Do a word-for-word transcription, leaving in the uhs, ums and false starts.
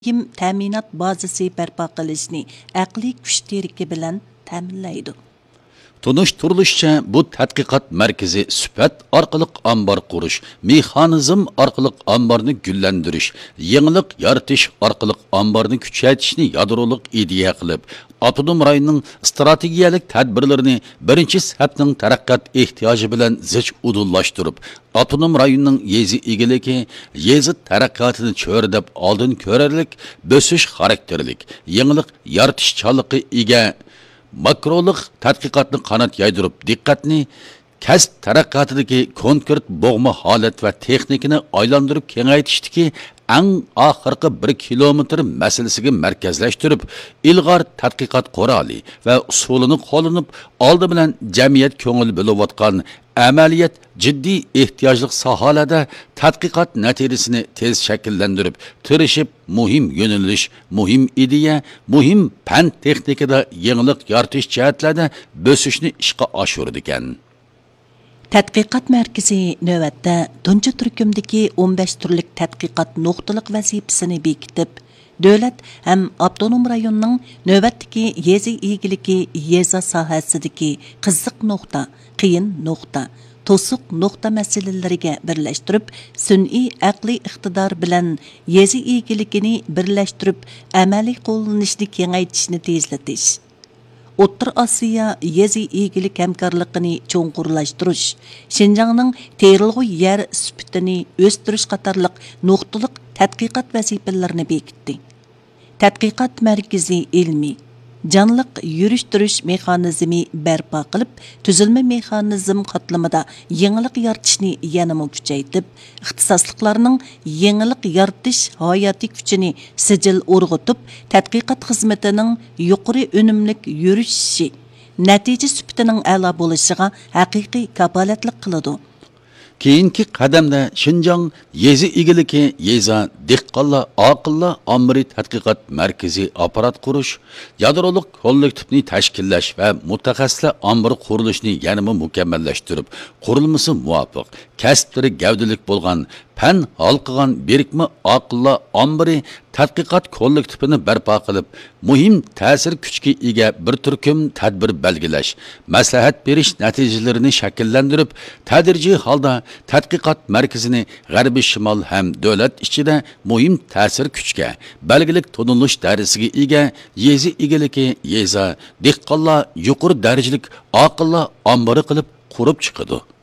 muhim ta'minot bazasi barpo qilishni aqliy kuch teriki bilan ta'minlaydi. Tunuşturuluşça bu tədqiqat mərkəzi sübət arqılıq ambar quruş, mexanizm arqılıq ambarını güllendiriş, yenilik yaratish arqılıq ambarını küçəytishni yadrolıq ideya qilib, Avtonom rayonning strategiyalik tadbirlarini birinchi safning taraqqiyot ehtiyoji bilan zich udullaştırıp, Avtonom rayonning yezi egiligi, yezi taraqqiyotini cho'rdab oldin ko'rarlik, bösüş xarakterlik, yenilik yaratishchanligi ega makrolıq tədqiqatni qanat yaydırıp diqqatni kasb taraqqiyotidagi konkret bo'g'ma holat va texnikani aylantirib kengaytishdiki eng oxirgi bir kilometr masalasiga markazlashtirib ilg'or tadqiqot quroli va usulini qo'llanib oldi bilan jamiyat ko'ngil bo'layotgan amaliyat jiddiy ehtiyojli sohalarda tadqiqot natijasini tez shakllantirib tirishib muhim yo'nalish, muhim ideya, muhim fan texnikada yangilik yaratish jihatlarida bosishni ishga oshirdi ekan. Tədqiqat mərkəzi növbətdə tuncu turkumdagi o'n besh turlik tədqiqat nuqtaliq vazifasini bekitib, dövlət həm avtonom rayonning növbətdagi yezi egiligi yeza sohasidagi qiziq nuqta, qiyin nuqta, to'siq nuqta masalalariga birlashtirib, sun'iy aqliy iqtidor bilan yezi egiligini birlashtirib, amaliy qo'llanishni kengaytirishni tezlatish. O'rta Osiyo yezi egilik hamkorligini cho'nqurlashtirish, Şinjanning terilg'u yer sifatini o'stirish qatorliq nuqtaliq tadqiqot vazifalarini bekitdi. Tadqiqot markazi ilmiy, canlıq yürüş-turish mexanizmi barpo qilib, tuzilma mexanizm qatlamida yangilik yaratishni yanama kuchaytirib, ixtisosliklarning yangilik yaratish hayotiy kuchini sijil o'rg'itib, tadqiqot xizmatining yuqori unumlik yurishi, natija sifatining a'lo bo'lishiga haqiqiy kafolatlik qiladi. Keyinki qadamda Şinjan yezi egiligi yeza dehqonlar aqillar ommaviy tadqiqot markazi apparat qurish, yadroliq kollektivni tashkillash va mutaxassislar ombiri qurilishini yanada mukammallashtirib, qurilmasi muvofiq, kasblari gavdalik bo'lgan fan halqıgan birikma aqillar ombiri tadqiqot kollektivini barpo qilib, muhim ta'sir kuchga ega bir turkum tadbir belgilash, maslahat berish natijalarini shakllantirib, tadrijiy holda tadqiqot markazini g'arbiy shimol ham davlat ichida muhim ta'sir kuchga, belgilik tonilish darajasiga ega yezi egiligi yeza dehqonlar yuqori darajalik aqillar ombiri qilib qurib chiqadi.